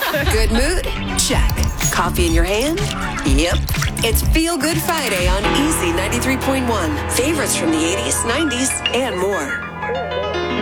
Good mood? Check. Coffee in your hand? Yep. It's Feel Good Friday on Easy 93.1. Favorites from the 80s, 90s, and more.